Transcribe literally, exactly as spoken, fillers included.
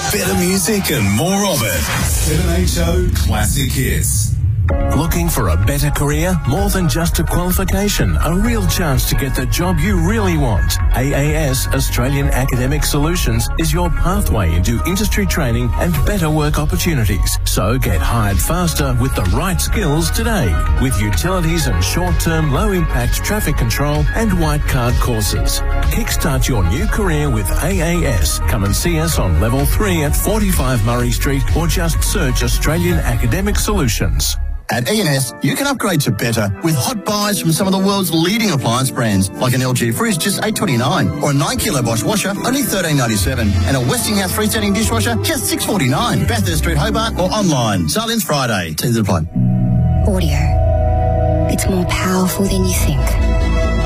Better music and more of it. seven H O Classic Hits. Looking for a better career? More than just a qualification, a real chance to get the job you really want. A A S, Australian Academic Solutions, is your pathway into industry training and better work opportunities. So get hired faster with the right skills today. With utilities and short-term low-impact traffic control and white card courses. Kickstart your new career with A A S. Come and see us on level three at forty-five Murray Street or just search Australian Academic Solutions. At E N S, you can upgrade to better with hot buys from some of the world's leading appliance brands, like an L G fridge, just eight twenty-nine, or a nine kilo Bosch washer, only thirteen ninety-seven, and a Westinghouse freestanding dishwasher, just six forty-nine. Bathurst Street, Hobart, or online. Silence Friday. Terms apply. Audio. It's more powerful than you think.